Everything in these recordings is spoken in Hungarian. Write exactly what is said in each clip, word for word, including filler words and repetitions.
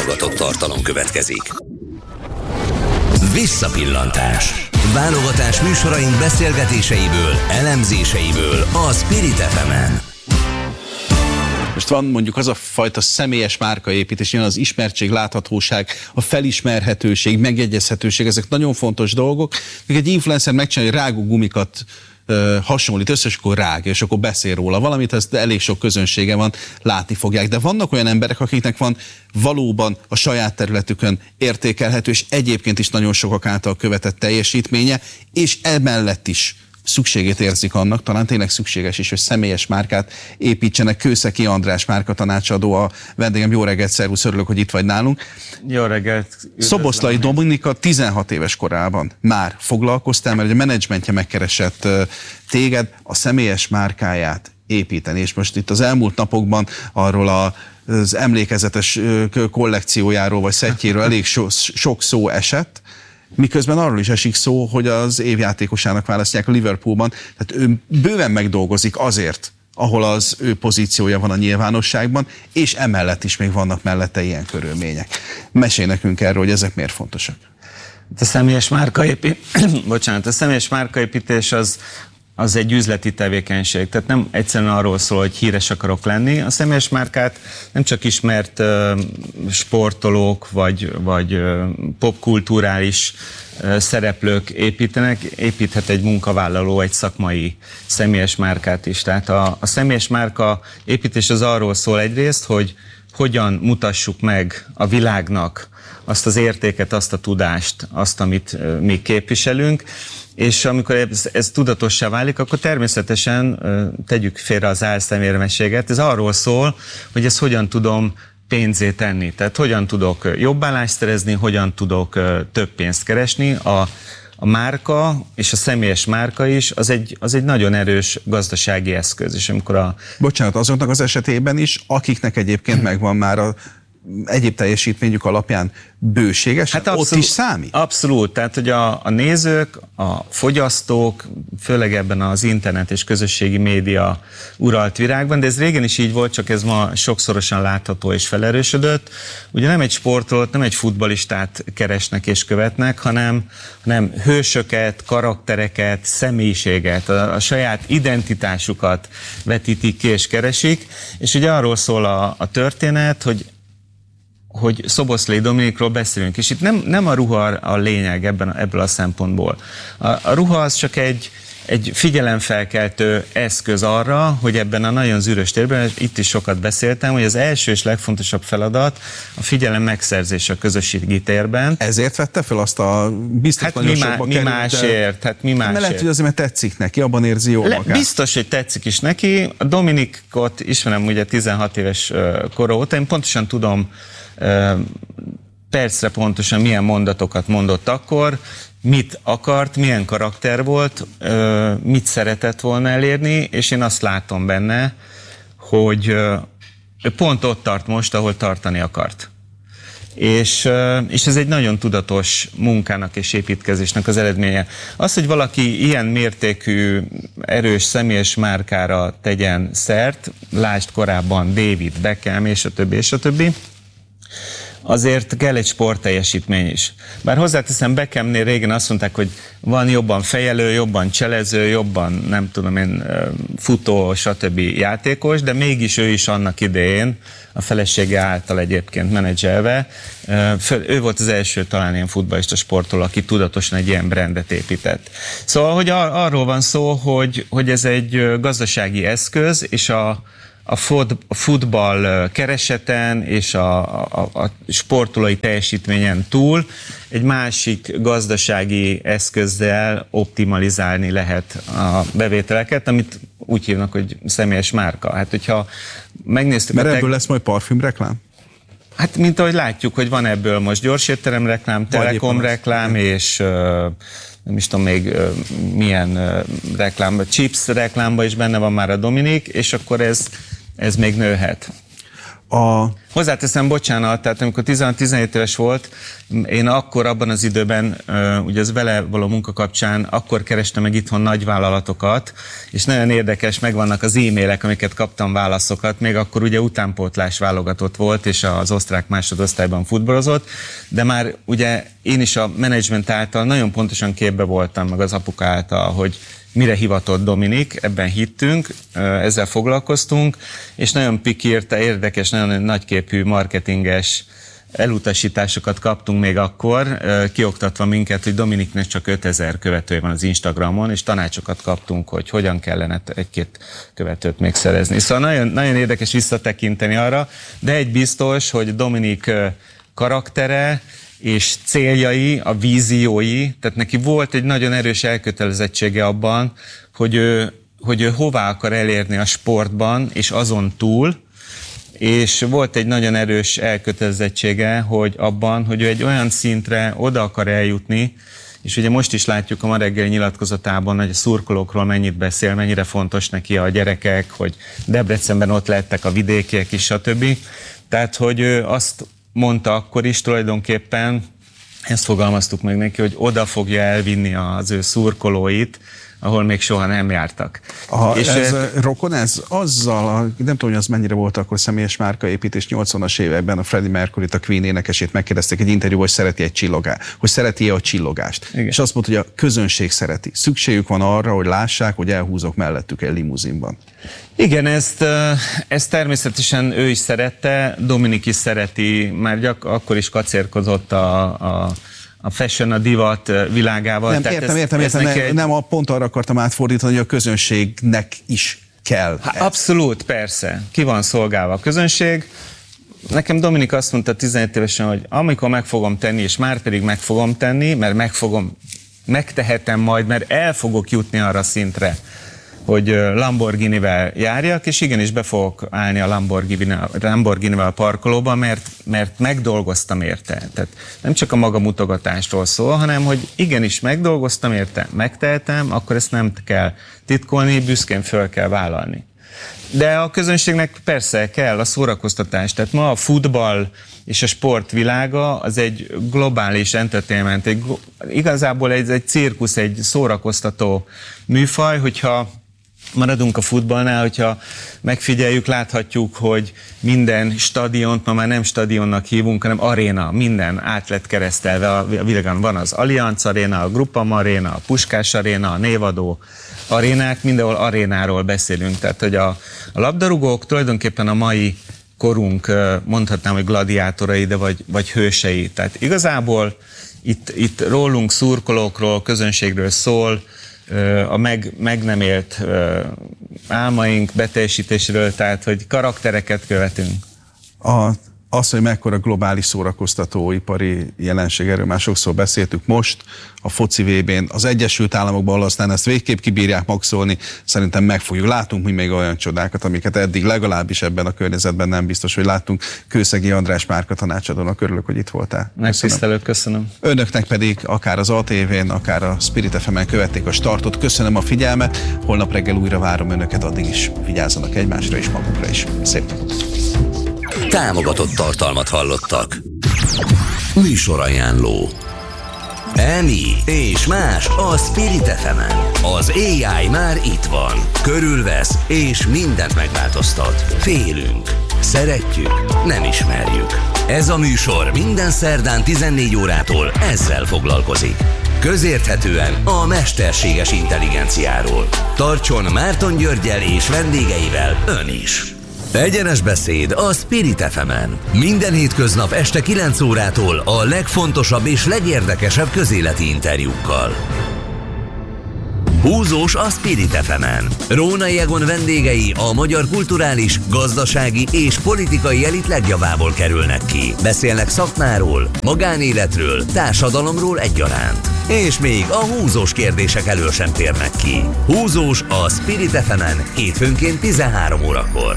támogatott tartalom következik. Visszapillantás. Válogatás műsoraink beszélgetéseiből, elemzéseiből a Spirit ef emen. Most van mondjuk az a fajta személyes márkaépítés, az ismertség, láthatóság, a felismerhetőség, megjegyezhetőség, ezek nagyon fontos dolgok. Még egy influencer megcsinálja, hogy rágó gumikat uh, hasonlít össze, és akkor rág, és akkor beszél róla valamit, ez elég sok közönsége van, látni fogják. De vannak olyan emberek, akiknek van valóban a saját területükön értékelhető, és egyébként is nagyon sokak által követett teljesítménye, és emellett is szükségét érzik annak, talán tényleg szükséges is, hogy személyes márkát építsenek. Kőszegi András márkatanácsadó a vendégem. Jó reggelt, szervusz, örülök, hogy itt vagy nálunk. Jó reggelt. Szoboszlai Dominika tizenhat éves korában már foglalkoztál, mert a menedzsmentje megkeresett téged a személyes márkáját építeni, és most itt az elmúlt napokban arról a az emlékezetes kollekciójáról vagy szettjéről elég so, sok szó esett, miközben arról is esik szó, hogy az évjátékosának választják a Liverpoolban, tehát ő bőven megdolgozik azért, ahol az ő pozíciója van a nyilvánosságban, és emellett is még vannak mellette ilyen körülmények. Mesélj nekünk erről, hogy ezek miért fontosak. A személyes márkaépítés, bocsánat, a személyes márkaépítés az, az egy üzleti tevékenység, tehát nem egyszerűen arról szól, hogy híres akarok lenni. A személyes márkát nem csak ismert uh, sportolók, vagy, vagy uh, popkulturális uh, szereplők építenek, építhet egy munkavállaló egy szakmai személyes márkát is. Tehát a, a személyes márka építés az arról szól egyrészt, hogy hogyan mutassuk meg a világnak azt az értéket, azt a tudást, azt, amit uh, mi képviselünk, és amikor ez, ez tudatossá válik, akkor természetesen tegyük félre az álszemérmességet. Ez arról szól, hogy ezt hogyan tudom pénzé tenni. Tehát hogyan tudok jobb állást szerezni, hogyan tudok több pénzt keresni. A, a márka és a személyes márka is az egy, az egy nagyon erős gazdasági eszköz. És amikor a... Bocsánat, azoknak az esetében is, akiknek egyébként megvan már a egyéb teljesítményük alapján bőséges, hát abszolút, ott is számít? Abszolút, tehát hogy a, a nézők, a fogyasztók, főleg ebben az internet és közösségi média uralt virágban, de ez régen is így volt, csak ez ma sokszorosan látható és felerősödött. Ugye nem egy sportolót, nem egy futballistát keresnek és követnek, hanem, hanem hősöket, karaktereket, személyiséget, a, a saját identitásukat vetítik ki és keresik, és ugye arról szól a, a történet, hogy hogy Szoboszlai Dominikról beszélünk, és itt nem, nem a ruha a lényeg ebben, ebből a szempontból. A, a ruha az csak egy, egy figyelemfelkeltő eszköz arra, hogy ebben a nagyon zűrös térben, itt is sokat beszéltem, hogy az első és legfontosabb feladat a figyelem megszerzése a közösségi térben. Ezért vette fel azt a biztos hát nagyon mi, sokba mi került, másért, hát mi másért. Lehet, hogy azért, mert tetszik neki, abban érzi jól magát. Biztos, hogy tetszik is neki. A Dominikot ismerem ugye tizenhat éves kora óta, én pontosan tudom, percre pontosan milyen mondatokat mondott akkor, mit akart, milyen karakter volt, mit szeretett volna elérni, és én azt látom benne, hogy ő pont ott tart most, ahol tartani akart. És, és ez egy nagyon tudatos munkának és építkezésnek az eredménye. Az, hogy valaki ilyen mértékű, erős személyes márkára tegyen szert, lásd korábban David Beckham, és a többi, és a többi, azért kell egy sportteljesítmény is. Bár hozzáteszem, Beckhamnél régen azt mondták, hogy van jobban fejelő, jobban cselező, jobban, nem tudom én, futó, stb. Játékos, de mégis ő is annak idején, a felesége által egyébként menedzselve, ő volt az első talán ilyen futballista sportoló, aki tudatosan egy ilyen brandet épített. Szóval, hogy ar- arról van szó, hogy, hogy ez egy gazdasági eszköz, és a a futball kereseten és a, a, a sportolói teljesítményen túl egy másik gazdasági eszközzel optimalizálni lehet a bevételeket, amit úgy hívnak, hogy személyes márka. Hát, hogyha megnéztük... Mert a ebből teg... lesz majd parfümreklám? Hát, mint ahogy látjuk, hogy van ebből most gyorsétterem reklám, Telekom reklám, és uh, nem is tudom még uh, milyen uh, reklámban, chips reklámban is benne van már a Dominik, és akkor ez ez még nőhet. A... Hozzáteszem, bocsánat, tehát amikor tizenhat-tizenhét éves volt, én akkor abban az időben, ugye az vele való munka kapcsán, akkor kerestem meg itthon nagyvállalatokat, és nagyon érdekes, megvannak az e-mailek, amiket kaptam válaszokat, még akkor ugye utánpótlás válogatott volt, és az osztrák másodosztályban futballozott, de már ugye én is a menedzsment által nagyon pontosan képbe voltam, meg az apuka által, hogy mire hivatott Dominik, ebben hittünk, ezzel foglalkoztunk, és nagyon pikírta, érdekes, nagyon nagyképű marketinges elutasításokat kaptunk még akkor, kioktatva minket, hogy Dominiknek csak ötezer követője van az Instagramon, és tanácsokat kaptunk, hogy hogyan kellene egy-két követőt még szerezni. Szóval nagyon, nagyon érdekes visszatekinteni arra, de egy biztos, hogy Dominik karaktere és céljai, a víziói, tehát neki volt egy nagyon erős elkötelezettsége abban, hogy ő, hogy ő hová akar elérni a sportban, és azon túl, és volt egy nagyon erős elkötelezettsége, hogy abban, hogy ő egy olyan szintre oda akar eljutni, és ugye most is látjuk a ma reggeli nyilatkozatában, hogy a szurkolókról mennyit beszél, mennyire fontos neki a gyerekek, hogy Debrecenben ott lettek a vidékiek is, stb. Tehát, hogy ő azt mondta akkor is tulajdonképpen, ezt fogalmaztuk meg neki, hogy oda fogja elvinni az ő szurkolóit, ahol még soha nem jártak. A, és ez e... rokon, ez azzal, a, nem tudom, hogy az mennyire volt akkor személyes márkaépítés, nyolcvanas években a Freddie Mercury-t, a Queen énekesét megkérdezték egy interjúban, hogy szereti egy csillogást, hogy szereti-e a csillogást. Igen. És azt mondta, hogy a közönség szereti. Szükségük van arra, hogy lássák, hogy elhúzok mellettük egy limuzinban. Igen, ezt, ezt természetesen ő is szerette, Dominik is szereti, már gyak, akkor is kacérkozott a, a a fashion, a divat világával. Nem, Tehát értem, ez, értem, értem, nem, egy... nem, a pont arra akartam átfordítani, hogy a közönségnek is kell. Há, abszolút, persze. Ki van szolgálva a közönség. Nekem Dominik azt mondta tizenhét évesen, hogy amikor meg fogom tenni, és már pedig meg fogom tenni, mert meg fogom, megtehetem majd, mert el fogok jutni arra a szintre, hogy Lamborghinivel járjak, és igenis be fogok állni a Lamborghinivel, Lamborghinivel a parkolóba, mert, mert megdolgoztam érte. Tehát nem csak a maga mutogatásról szól, hanem hogy igenis megdolgoztam érte, megtehetem, akkor ezt nem kell titkolni, büszkén föl kell vállalni. De a közönségnek persze kell a szórakoztatás. Tehát ma a futball és a sport világa az egy globális entertainment, egy, igazából ez egy cirkusz, egy szórakoztató műfaj, hogyha maradunk a futballnál, hogyha megfigyeljük, láthatjuk, hogy minden stadiont ma már nem stadionnak hívunk, hanem aréna, minden át lett keresztelve. A világon van az Allianz Aréna, a Groupama Aréna, a Puskás Aréna, a névadó arénák, mindenhol arénáról beszélünk. Tehát, hogy a, a labdarúgók tulajdonképpen a mai korunk, mondhatnám, hogy gladiátorai, de vagy, vagy hősei. Tehát igazából itt, itt rólunk, szurkolókról, közönségről szól, a meg, meg nem élt álmaink beteljesítéséről, tehát hogy karaktereket követünk. A, az, hogy mekkora globális szórakoztatóipari jelenség, erről már sokszor beszéltük most, a foci vé bén, az Egyesült Államokban, aztán ezt végképp kibírják maxolni, szerintem meg fogjuk. Látunk mi még olyan csodákat, amiket eddig legalábbis ebben a környezetben nem biztos, hogy láttunk. Kőszegi András márka tanácsadónak, örülök, hogy itt voltál. Megtisztelők, köszönöm. Önöknek pedig akár az á té vén, akár a Spirit ef emen követték a startot. Köszönöm a figyelmet, holnap reggel újra várom önöket, addig is vigyázzanak egymásra és magukra is. Szép napot! Támogatott tartalmat hallottak. Műsorajánló. Emi és más a Spirit ef emen. Az á i már itt van. Körülvesz és mindent megváltoztat. Félünk. Szeretjük. Nem ismerjük. Ez a műsor minden szerdán tizennégy órától ezzel foglalkozik. Közérthetően a mesterséges intelligenciáról. Tartson Márton Györggyel és vendégeivel ön is. Egyenes beszéd a Spirit ef emen. Minden hétköznap este kilenc órától a legfontosabb és legérdekesebb közéleti interjúkkal. Húzós a Spirit ef emen. Rónai Egon vendégei a magyar kulturális, gazdasági és politikai elit legjavából kerülnek ki. Beszélnek szakmáról, magánéletről, társadalomról egyaránt. És még a húzós kérdések elől sem térnek ki. Húzós a Spirit ef emen hétfőnként tizenhárom órakor.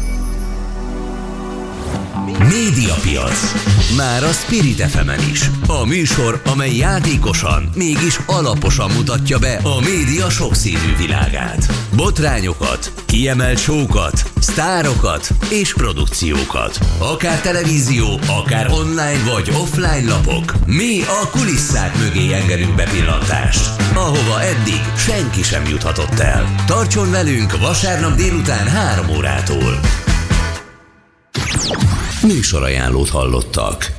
Médiapiac. Már a Spirit ef emen is. A műsor, amely játékosan, mégis alaposan mutatja be a média sokszínű világát. Botrányokat, kiemelt show-kat, sztárokat és produkciókat. Akár televízió, akár online vagy offline lapok. Mi a kulisszák mögé engedünk bepillantást, ahova eddig senki sem juthatott el. Tartson velünk vasárnap délután három órától. Műsorajánlót hallottak.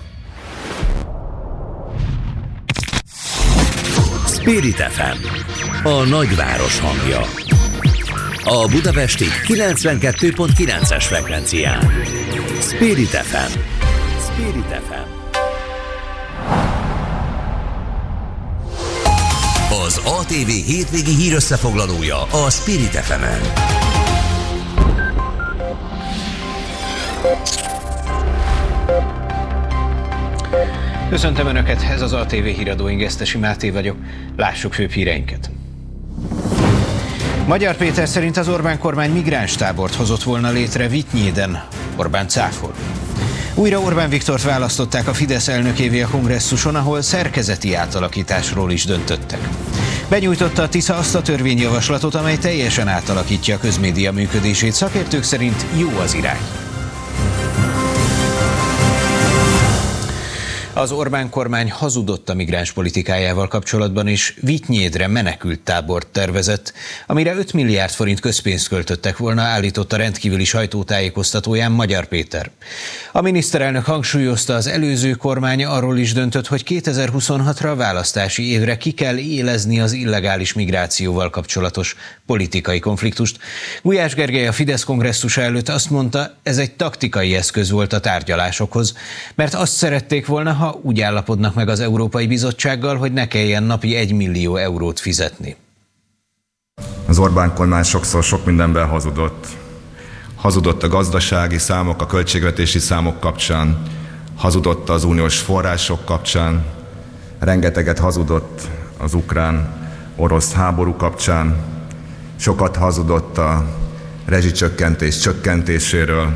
Spirit ef em, a nagyváros hangja. A budapesti kilencvenkettő pont kilences frekvencián. Spirit ef em. Spirit ef em. Az á té vé hétvégi hírösszefoglalója a Spirit ef emen. Köszöntöm Önöket, ez az á té vé híradó, én Gesztesi Máté vagyok. Lássuk főbb híreinket. Magyar Péter szerint az Orbán kormány migránstábort hozott volna létre Vitynyéden. Orbán cáfol. Újra Orbán Viktort választották a Fidesz elnökévé a kongresszuson, ahol szerkezeti átalakításról is döntöttek. Benyújtotta a Tisza azt a törvényjavaslatot, amely teljesen átalakítja a közmédia működését. Szakértők szerint jó az irány. Az Orbán kormány hazudott a migráns politikájával kapcsolatban, és Vitynyédre menekült tábort tervezett, amire öt milliárd forint közpénzt költöttek volna, állította rendkívüli sajtótájékoztatóján Magyar Péter. A miniszterelnök hangsúlyozta, az előző kormány arról is döntött, hogy kétezer-huszonhatra a választási évre ki kell élezni az illegális migrációval kapcsolatos politikai konfliktust. Gulyás Gergely a Fidesz kongresszusa előtt azt mondta, ez egy taktikai eszköz volt a tárgyalásokhoz, mert azt szerették volna, ha úgy állapodnak meg az Európai Bizottsággal, hogy ne kelljen napi egy millió eurót fizetni. Az Orbán kormány sokszor sok mindenben hazudott. Hazudott a gazdasági számok, a költségvetési számok kapcsán, hazudott az uniós források kapcsán, rengeteget hazudott az ukrán-orosz háború kapcsán, sokat hazudott a rezsicsökkentés csökkentéséről,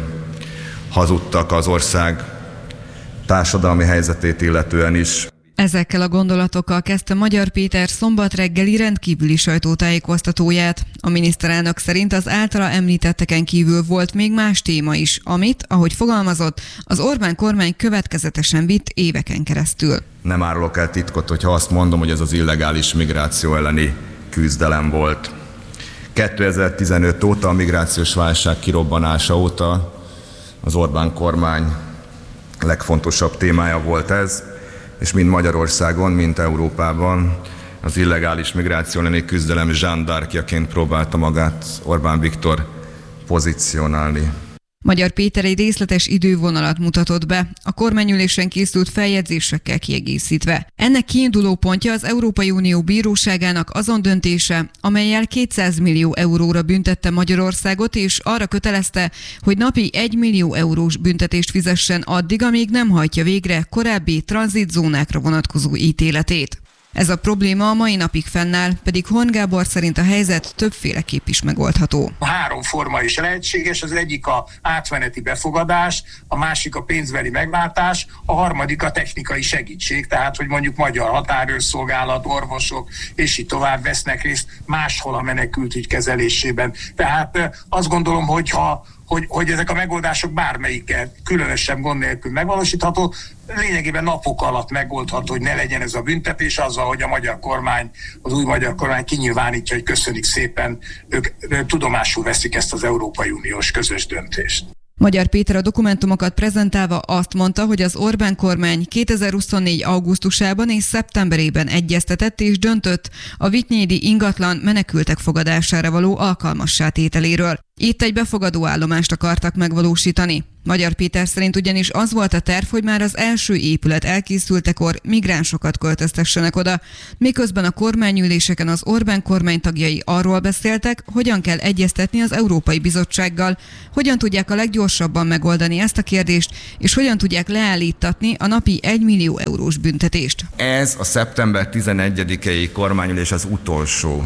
hazudtak az ország társadalmi helyzetét illetően is. Ezekkel a gondolatokkal kezdte Magyar Péter szombat reggeli rendkívüli sajtótájékoztatóját. A miniszterelnök szerint az általa említetteken kívül volt még más téma is, amit, ahogy fogalmazott, az Orbán kormány következetesen vitt éveken keresztül. Nem árulok el titkot, hogyha azt mondom, hogy ez az illegális migráció elleni küzdelem volt. kétezer-tizenöt óta, a migrációs válság kirobbanása óta az Orbán kormány legfontosabb témája volt ez, és mind Magyarországon, mind Európában az illegális migráció elleni küzdelem zsándárkjaként próbálta magát Orbán Viktor pozícionálni. Magyar Péter egy részletes idővonalat mutatott be, a kormányülésen készült feljegyzésekkel kiegészítve. Ennek kiinduló pontja az Európai Unió Bíróságának azon döntése, amellyel kétszáz millió euróra büntette Magyarországot, és arra kötelezte, hogy napi egy millió eurós büntetést fizessen addig, amíg nem hajtja végre korábbi tranzitzónákra vonatkozó ítéletét. Ez a probléma a mai napig fennáll, pedig Horn Gábor szerint a helyzet többféleképp is megoldható. Három forma is lehetséges, az egyik a átmeneti befogadás, a másik a pénzbeli megváltás, a harmadik a technikai segítség, tehát hogy mondjuk magyar határőrszolgálat, orvosok és így tovább vesznek részt máshol a menekültügy kezelésében. Tehát azt gondolom, hogyha Hogy, hogy ezek a megoldások bármelyikkel különösebb gond nélkül megvalósítható, lényegében napok alatt megoldható, hogy ne legyen ez a büntetés, azzal, hogy a magyar kormány, az új magyar kormány kinyilvánítja, hogy köszönik szépen, ők, ők tudomásul veszik ezt az Európai Uniós közös döntést. Magyar Péter a dokumentumokat prezentálva azt mondta, hogy az Orbán kormány kétezer-huszonnégy augusztusában és szeptemberében egyeztetett és döntött a vitynyédi ingatlan menekültek fogadására való alkalmassá tételéről. Itt egy befogadó állomást akartak megvalósítani. Magyar Péter szerint ugyanis az volt a terv, hogy már az első épület elkészültekor migránsokat költöztessenek oda, miközben a kormányüléseken az Orbán kormány tagjai arról beszéltek, hogyan kell egyeztetni az Európai Bizottsággal, hogyan tudják a leggyorsabban megoldani ezt a kérdést, és hogyan tudják leállítatni a napi egy millió eurós büntetést. Ez a szeptember tizenegyedikei kormányülés az utolsó,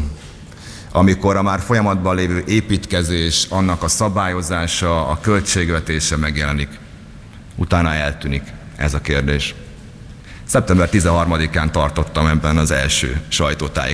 amikor a már folyamatban lévő építkezés, annak a szabályozása, a költségvetése megjelenik. Utána eltűnik ez a kérdés. szeptember tizenharmadikán tartottam ebben az első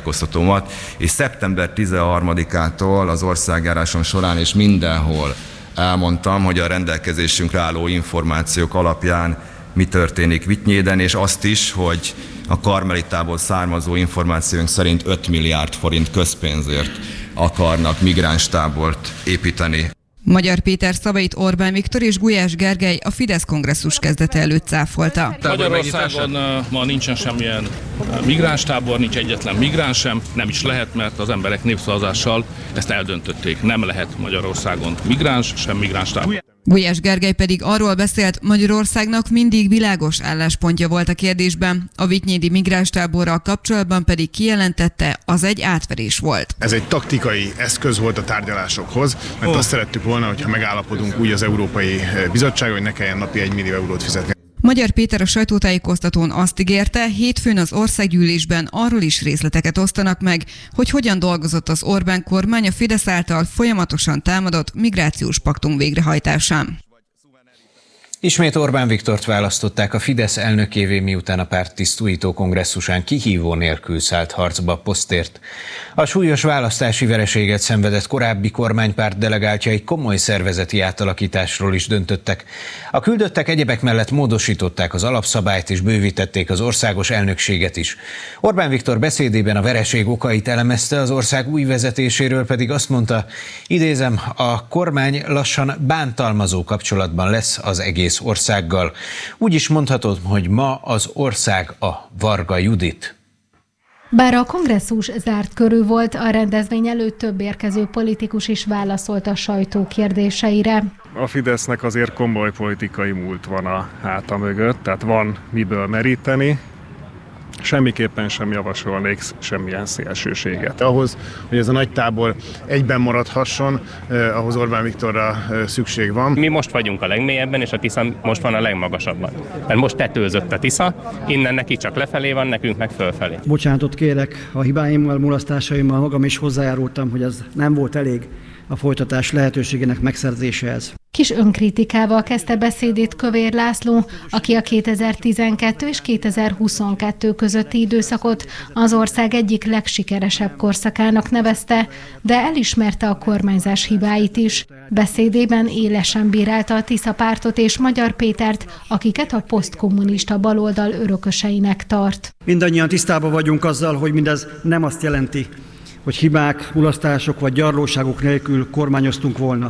sajtótájékoztatómat, és szeptember tizenharmadikától az országjáráson során és mindenhol elmondtam, hogy a rendelkezésünkre álló információk alapján mi történik Vitynyéden, és azt is, hogy a karmelitából származó információink szerint öt milliárd forint közpénzért akarnak migránstábort építeni. Magyar Péter szavait Orbán Viktor és Gulyás Gergely a Fidesz kongresszus kezdete előtt cáfolta. Magyarországon ma nincsen semmilyen migránstábor, nincs egyetlen migráns sem, nem is lehet, mert az emberek népszavazással ezt eldöntötték. Nem lehet Magyarországon migráns, sem migránstábor. Gulyás Gergely pedig arról beszélt, Magyarországnak mindig világos álláspontja volt a kérdésben. A vitynyédi migránstáborral kapcsolatban pedig kijelentette, az egy átverés volt. Ez egy taktikai eszköz volt a tárgyalásokhoz, mert oh. azt szerettük volna, hogyha megállapodunk úgy az Európai Bizottság, hogy ne kelljen napi egy millió eurót fizetni. Magyar Péter a sajtótájékoztatón azt ígérte, hétfőn az országgyűlésben arról is részleteket osztanak meg, hogy hogyan dolgozott az Orbán kormány a Fidesz által folyamatosan támadott migrációs paktum végrehajtásán. Ismét Orbán Viktort választották a Fidesz elnökévé, miután a párt tisztújító kongresszusán kihívó nélkül szállt harcba a posztért. A súlyos választási vereséget szenvedett korábbi kormánypárt delegáltjai komoly szervezeti átalakításról is döntöttek. A küldöttek egyebek mellett módosították az alapszabályt és bővítették az országos elnökséget is. Orbán Viktor beszédében a vereség okait elemezte, az ország új vezetéséről pedig azt mondta, idézem, a kormány lassan bántalmazó kapcsolatban lesz az egész országgal. Úgy is mondhatod, hogy ma az ország a Varga Judit. Bár a kongresszus zárt körű volt, a rendezvény előtt több érkező politikus is válaszolt a sajtó kérdéseire. A Fidesznek azért komoly politikai múlt van a háta mögött, tehát van miből meríteni. Semmiképpen sem javasolnék semmilyen szélsőséget. Ahhoz, hogy ez a nagy tábor egyben maradhasson, eh, ahhoz Orbán Viktorra eh, szükség van. Mi most vagyunk a legmélyebben, és a Tisza most van a legmagasabban. Mert most tetőzött a Tisza, innen neki csak lefelé van, nekünk meg fölfelé. Bocsánatot kérek, a hibáimmal, mulasztásaimmal magam is hozzájárultam, hogy ez nem volt elég a folytatás lehetőségének megszerzéséhez. Kis önkritikával kezdte beszédét Kövér László, aki a kétezer-tizenkettő és kétezer-huszonkettő közötti időszakot az ország egyik legsikeresebb korszakának nevezte, de elismerte a kormányzás hibáit is. Beszédében élesen bírálta a Tisza pártot és Magyar Pétert, akiket a posztkommunista baloldal örököseinek tart. Mindannyian tisztában vagyunk azzal, hogy mindez nem azt jelenti, hogy hibák, mulasztások vagy gyarlóságok nélkül kormányoztunk volna.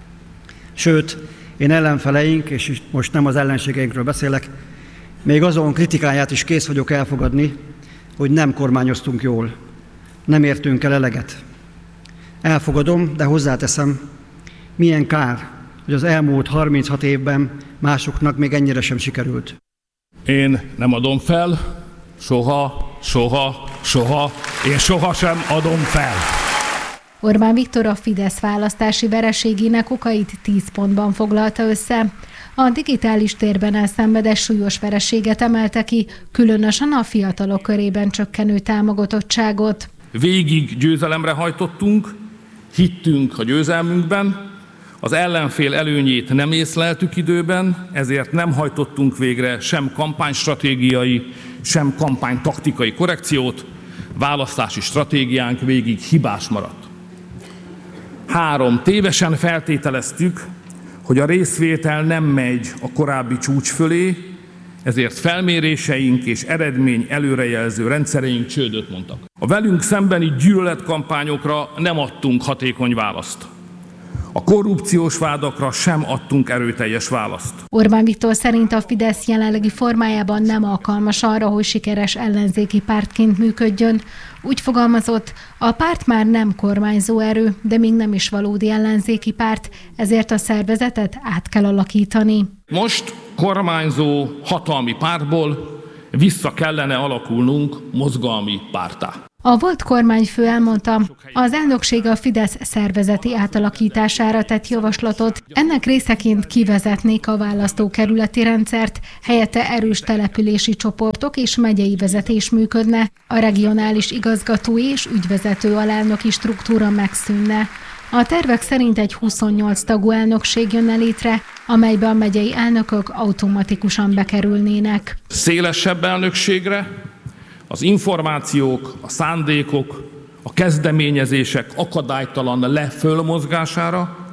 Sőt, én ellenfeleink, és most nem az ellenségeinkről beszélek, még azon kritikáját is kész vagyok elfogadni, hogy nem kormányoztunk jól, nem értünk el eleget. Elfogadom, de hozzáteszem, milyen kár, hogy az elmúlt harminchat évben másoknak még ennyire sem sikerült. Én nem adom fel, soha, soha, soha, én soha sem adom fel. Orbán Viktor a Fidesz választási vereségének okait tíz pontban foglalta össze. A digitális térben elszenvedett súlyos vereséget emelte ki, különösen a fiatalok körében csökkenő támogatottságot. Végig győzelemre hajtottunk, hittünk a győzelmünkben, az ellenfél előnyét nem észleltük időben, ezért nem hajtottunk végre sem kampánystratégiai, sem kampánytaktikai korrekciót, választási stratégiánk végig hibás maradt. Három, tévesen feltételeztük, hogy a részvétel nem megy a korábbi csúcs fölé, ezért felméréseink és eredmény előrejelző rendszereink csődöt mondtak. A velünk szembeni gyűlöletkampányokra nem adtunk hatékony választ. A korrupciós vádakra sem adtunk erőteljes választ. Orbán Viktor szerint a Fidesz jelenlegi formájában nem alkalmas arra, hogy sikeres ellenzéki pártként működjön. Úgy fogalmazott, a párt már nem kormányzó erő, de még nem is valódi ellenzéki párt, ezért a szervezetet át kell alakítani. Most kormányzó hatalmi pártból vissza kellene alakulnunk mozgalmi párttá. A volt kormányfő elmondta, az elnökség a Fidesz szervezeti átalakítására tett javaslatot, ennek részeként kivezetnék a választókerületi rendszert, helyette erős települési csoportok és megyei vezetés működne, a regionális igazgatói és ügyvezető alelnöki struktúra megszűnne. A tervek szerint egy huszonnyolc tagú elnökség jönne létre, amelybe a megyei elnökök automatikusan bekerülnének. Szélesebb elnökségre az információk, a szándékok, a kezdeményezések akadálytalan lefölmozgására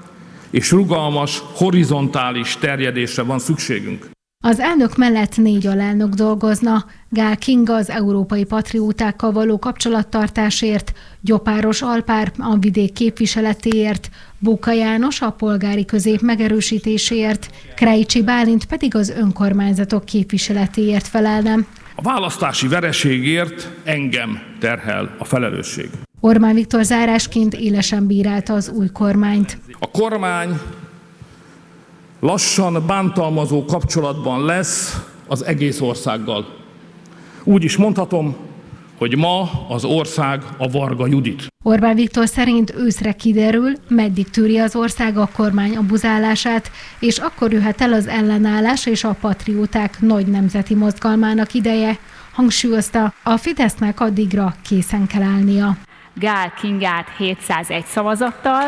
és rugalmas, horizontális terjedésre van szükségünk. Az elnök mellett négy alelnök dolgozna, Gál Kinga az európai patriótákkal való kapcsolattartásért, Gyopáros Alpár a vidék képviseletéért, Bóka János a polgári közép megerősítéséért, Krejcsi Bálint pedig az önkormányzatok képviseletéért felelne. A választási vereségért engem terhel a felelősség. Orbán Viktor zárásként élesen bírálta az új kormányt. A kormány lassan bántalmazó kapcsolatban lesz az egész országgal. Úgy is mondhatom, hogy ma az ország a Varga Judit. Orbán Viktor szerint őszre kiderül, meddig tűri az ország a kormány abuzálását, és akkor jöhet el az ellenállás és a patrióták nagy nemzeti mozgalmának ideje. Hangsúlyozta, a Fidesznek addigra készen kell állnia. Gál Kingát hétszázegy szavazattal.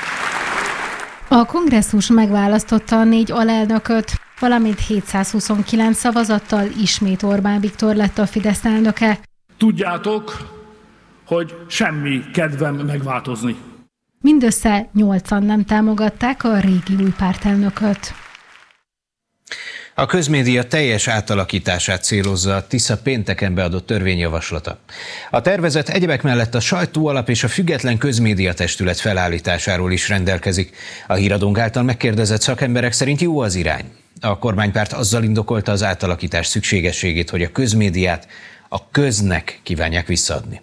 A kongresszus megválasztotta a négy alelnököt, valamint hétszázhuszonkilenc szavazattal ismét Orbán Viktor lett a Fidesz elnöke. Tudjátok, hogy semmi kedvem megváltozni. Mindössze nyolcan nem támogatták a régi új pártelnököt. A közmédia teljes átalakítását célozza a Tisza pénteken beadott törvényjavaslata. A tervezet egyebek mellett a sajtóalap és a független közmédiatestület felállításáról is rendelkezik. A Híradónk által megkérdezett szakemberek szerint jó az irány. A kormánypárt azzal indokolta az átalakítás szükségességét, hogy a közmédiát a köznek kívánják visszaadni.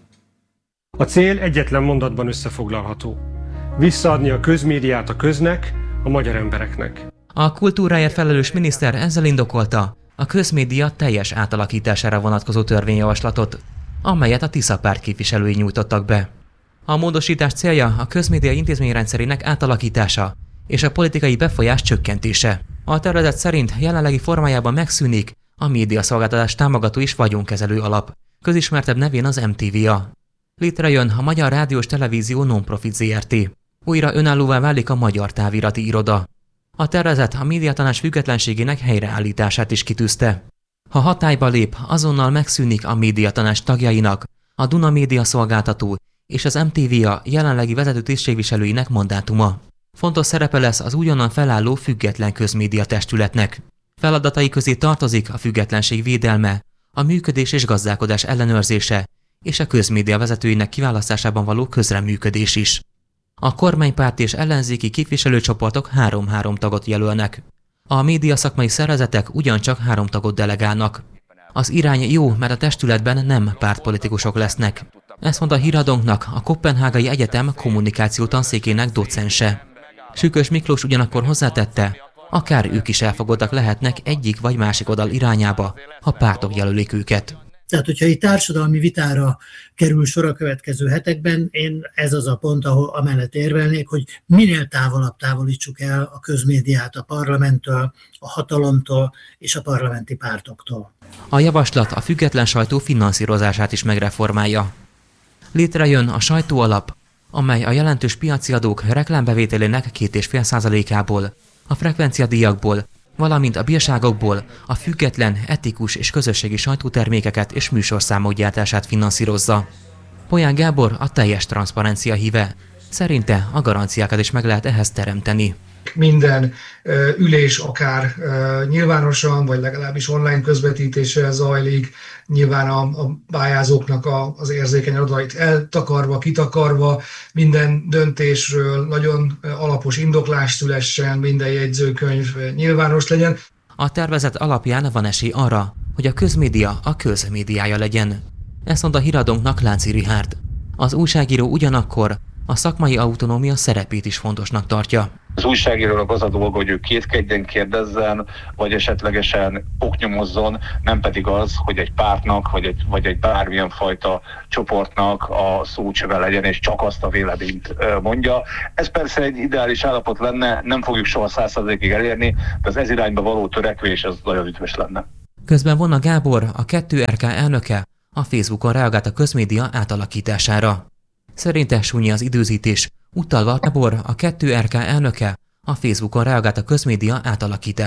A cél egyetlen mondatban összefoglalható. Visszaadni a közmédiát a köznek, a magyar embereknek. A kultúráért felelős miniszter ezzel indokolta a közmédia teljes átalakítására vonatkozó törvényjavaslatot, amelyet a Tisza párt képviselői nyújtottak be. A módosítás célja a közmédia intézményrendszerének átalakítása és a politikai befolyás csökkentése. A tervezet szerint jelenlegi formájában megszűnik a médiaszolgáltatás támogató és vagyonkezelő alap, közismertebb nevén az em té vé á. Létrejön a Magyar Rádiós Televízió Non-Profit zé er té. Újra önállóvá válik a Magyar Távirati Iroda. A tervezet a médiatanács függetlenségének helyreállítását is kitűzte. Ha hatályba lép, azonnal megszűnik a médiatanács tagjainak, a Duna Média Szolgáltató és az em té vé á jelenlegi vezető tisztségviselőinek mandátuma. Fontos szerepe lesz az újonnan felálló független közmédia testületnek. Feladatai közé tartozik a függetlenség védelme, a működés és gazdálkodás ellenőrzése és a közmédia vezetőinek kiválasztásában való közreműködés is. A kormánypárt és ellenzéki képviselőcsoportok három-három tagot jelölnek. A média szakmai szervezetek ugyancsak három tagot delegálnak. Az irány jó, mert a testületben nem pártpolitikusok lesznek. Ezt mondta a Híradónknak a Koppenhágai Egyetem kommunikáció tanszékének docense. Sükös Miklós ugyanakkor hozzátette, akár ők is elfogadtak lehetnek egyik vagy másik oldal irányába, ha pártok jelölik őket. Tehát, hogyha itt társadalmi vitára kerül sor a következő hetekben, én ez az a pont, ahol amellett érvelnék, hogy minél távolabb távolítsuk el a közmédiát a parlamenttől, a hatalomtól és a parlamenti pártoktól. A javaslat a független sajtó finanszírozását is megreformálja. Létrejön a sajtóalap, amely a jelentős piaci adók reklámbevételének két egész öt százalékából, a frekvenciadíjakból, valamint a bírságokból a független, etikus és közösségi sajtótermékeket és műsorszámok gyártását finanszírozza. Polyán Gábor a teljes transzparencia híve. Szerinte a garanciákat is meg lehet ehhez teremteni. Minden ülés akár nyilvánosan, vagy legalábbis online közvetítéssel zajlik, nyilván a, a pályázóknak a, az érzékeny adatait eltakarva, kitakarva, minden döntésről nagyon alapos indoklás szülessen, minden jegyzőkönyv nyilvános legyen. A tervezet alapján van esély arra, hogy a közmédia a közmédiája legyen. Ezt mondta a Híradónknak Lánci Richárd. Az újságíró ugyanakkor a szakmai autonómia szerepét is fontosnak tartja. Az újságírónak az a dolga, hogy ő kétkedjen, kérdezzen, vagy esetlegesen oknyomozzon, nem pedig az, hogy egy pártnak, vagy egy, vagy egy bármilyen fajta csoportnak a szócsöve legyen, és csak azt a véleményt mondja. Ez persze egy ideális állapot lenne, nem fogjuk soha száz százalékig elérni, de az ez irányba való törekvés az nagyon üdvös lenne. Közben Vona Gábor, a kettő er ká elnöke, a Facebookon reagált a közmédia átalakítására. Szerinte súnyi az időzítés, utalva Gábor, a kettő er ká elnöke, a Facebookon reagált a közmédia átalakítására.